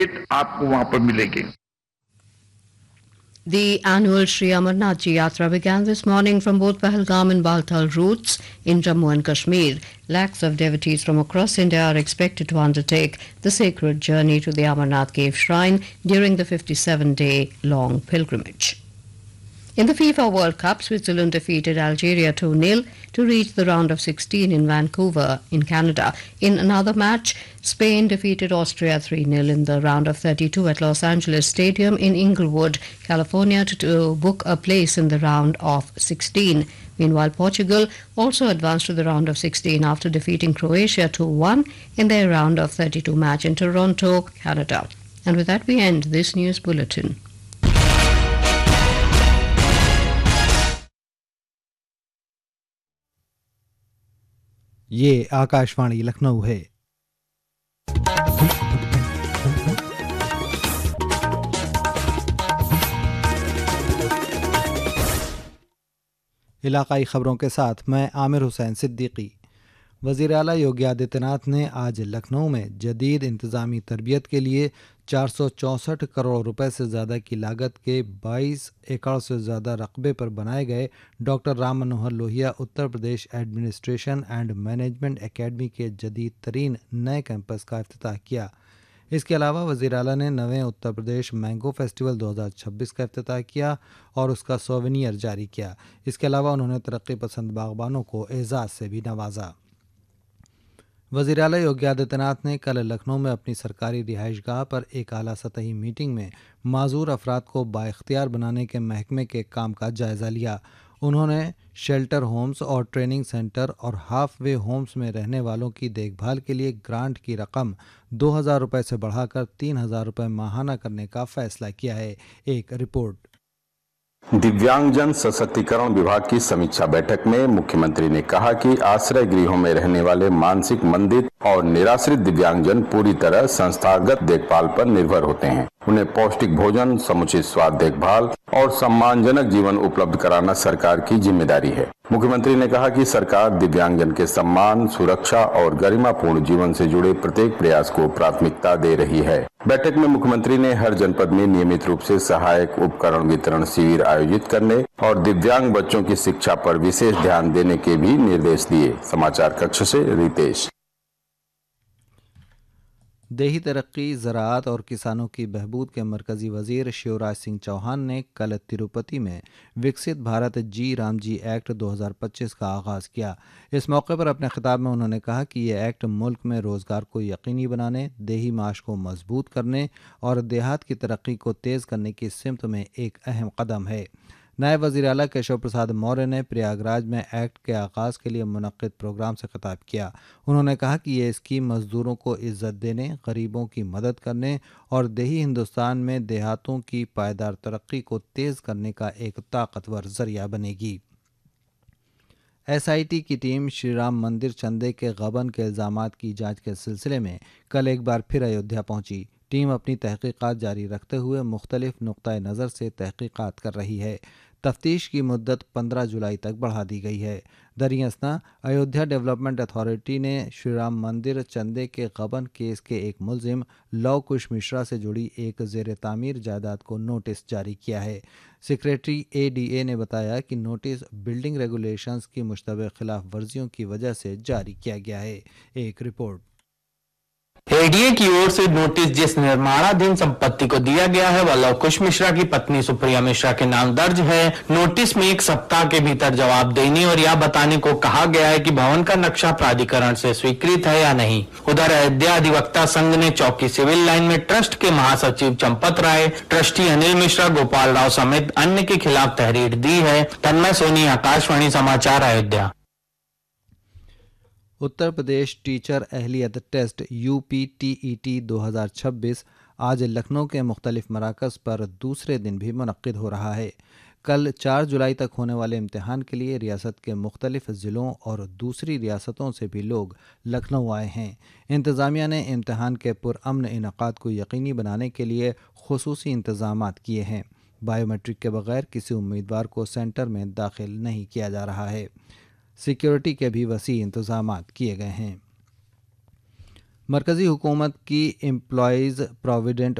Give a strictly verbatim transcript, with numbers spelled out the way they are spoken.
आपको वहां पर मिलेगी। The annual Sri Amarnath Ji Yatra began this morning from both Pahalgam and Baltal routes in Jammu and Kashmir. Lakhs of devotees from across India are expected to undertake the sacred journey to the Amarnath Cave Shrine during the fifty-seven day long pilgrimage. In the FIFA World Cup, Switzerland defeated Algeria two nil to reach the round of sixteen in Vancouver, in Canada. In another match, Spain defeated Austria three nil in the round of thirty-two at Los Angeles Stadium in Inglewood, California, to, to book a place in the round of sixteen. Meanwhile, Portugal also advanced to the round of sixteen after defeating Croatia two one in their round of thirty-two match in Toronto, Canada. And with that, we end this news bulletin. ये आकाशवाणी लखनऊ है। इलाकाई खबरों के साथ मैं आमिर हुसैन सिद्दीकी। वज़ीर आला योगी आदित्यनाथ ने आज लखनऊ में जदीद इंतज़ामी तरबियत के लिए चार सौ चौंसठ करोड़ रुपए से ज़्यादा की लागत के बाईस एकड़ से ज़्यादा रकबे पर बनाए गए doctor Ram Manohar Lohia Uttar Pradesh administration and management academy के जदीद तरीन नए कैंपस का इफ्तिताह किया। इसके अलावा वज़ीर आला ने नवे उत्तर प्रदेश मैंगो फेस्टिवल दो हज़ार छब्बीस का इफ्तिताह किया और उसका सोवेनियर जारी किया। इसके अलावा उन्होंने तरक्की पसंद बागबानों को एजाज़ से भी नवाजा। वज़ीर आला योगी आदित्यनाथ ने कल लखनऊ में अपनी सरकारी रिहाइशगाह पर एक आला सतही मीटिंग में माजूर अफराद को बाइख्तियार बनाने के महकमे के काम का जायज़ा लिया। उन्होंने शेल्टर होम्स और ट्रेनिंग सेंटर और हाफ वे होम्स में रहने वालों की देखभाल के लिए ग्रांट की रकम दो हज़ार रुपये से बढ़ाकर तीन हज़ार रुपये माहाना करने का फैसला किया है। एक रिपोर्ट। दिव्यांगजन सशक्तिकरण विभाग की समीक्षा बैठक में मुख्यमंत्री ने कहा कि आश्रय गृहों में रहने वाले मानसिक मंदित और निराश्रित दिव्यांगजन पूरी तरह संस्थागत देखभाल पर निर्भर होते हैं। उन्हें पौष्टिक भोजन, समुचित स्वास्थ्य देखभाल और सम्मानजनक जीवन उपलब्ध कराना सरकार की जिम्मेदारी है। मुख्यमंत्री ने कहा कि सरकार दिव्यांगजन के सम्मान, सुरक्षा और गरिमापूर्ण जीवन से जुड़े प्रत्येक प्रयास को प्राथमिकता दे रही है। बैठक में मुख्यमंत्री ने हर जनपद में नियमित रूप से सहायक उपकरण वितरण शिविर आयोजित करने और दिव्यांग बच्चों की शिक्षा पर विशेष ध्यान देने के भी निर्देश दिए। समाचार कक्ष से रितेश। देही तरक्की, ज़राअत और किसानों की बहबूद के मरकज़ी वज़ीर शिवराज सिंह चौहान ने कल तिरुपति में विकसित भारत जी राम जी एक्ट दो हज़ार पच्चीस का आगाज़ किया। इस मौके पर अपने खिताब में उन्होंने कहा कि ये एक्ट मुल्क में रोज़गार को यकीनी बनाने, देही माश को मजबूत करने और देहात की तरक्की को तेज़ करने की सिमत में एक अहम कदम है। नायब वज़ीर आला केशव प्रसाद मौर्य ने प्रयागराज में एक्ट के आगाज़ के लिए मुनक़्क़िद प्रोग्राम से खिताब किया। उन्होंने कहा कि ये स्कीम मज़दूरों को इज़्ज़त देने, गरीबों की मदद करने और देही हिंदुस्तान में देहातों की पायदार तरक्की को तेज़ करने का एक ताकतवर ज़रिया बनेगी। एस आई टी की टीम श्री राम मंदिर चंदे के गबन के इल्ज़ामात की जांच के सिलसिले में कल एक बार फिर अयोध्या पहुंची। टीम अपनी तहक़ीक़ात जारी रखते हुए मुख्तलिफ नुक़्ता नज़र से तहक़ीक़ात कर रही है। तफ्तीश की मुद्दत पंद्रह जुलाई तक बढ़ा दी गई है। दरियासना अयोध्या डेवलपमेंट अथॉरिटी ने श्री राम मंदिर चंदे के गबन केस के एक मुलजिम लव कुश मिश्रा से जुड़ी एक ज़ेर तामीर जायदाद को नोटिस जारी किया है। सेक्रेटरी ए डी ए ने बताया कि नोटिस बिल्डिंग रेगुलेशंस की मुश्तबह खिलाफ वर्जियों की वजह से जारी किया गया है। एक रिपोर्ट। एडीए की ओर से नोटिस जिस निर्माणाधीन संपत्ति को दिया गया है वह लव कुश मिश्रा की पत्नी सुप्रिया मिश्रा के नाम दर्ज है। नोटिस में एक सप्ताह के भीतर जवाब देने और यह बताने को कहा गया है कि भवन का नक्शा प्राधिकरण से स्वीकृत है या नहीं। उधर अयोध्या अधिवक्ता संघ ने चौकी सिविल लाइन में ट्रस्ट के महासचिव चंपत राय, ट्रस्टी अनिल मिश्रा, गोपाल राव समेत अन्य के खिलाफ तहरीर दी है। तन्मय सोनी, आकाशवाणी समाचार, Ayodhya. Uttar Pradesh teacher अहलियत test U P T E T दो हज़ार छब्बीस आज लखनऊ के मुख्तलिफ मराकज़ पर दूसरे दिन भी मुनक्किद हो रहा है। कल चार जुलाई तक होने वाले इम्तिहान के लिए रियासत के मुख्तलिफ ज़िलों और दूसरी रियासतों से भी लोग लखनऊ आए हैं। इंतज़ामिया ने इम्तिहान के पुरअमन इनक़ाद को यकीनी बनाने के लिए खुसूसी इंतज़ामात किए हैं। बायोमेट्रिक के बगैर किसी उम्मीदवार को सेंटर में दाखिल नहीं किया जा रहा है। सिक्योरिटी के भी वसी इंतज़ामात किए गए हैं। मरकजी हुकूमत की एम्प्लॉयज़ प्रोविडेंट